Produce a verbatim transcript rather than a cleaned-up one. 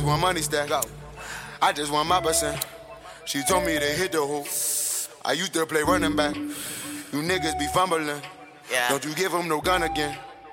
want money stack. Go. I just want my percent. She told me to hit the hoop. I used to play running back. You niggas be fumbling. Yeah. Don't you give them no gun again.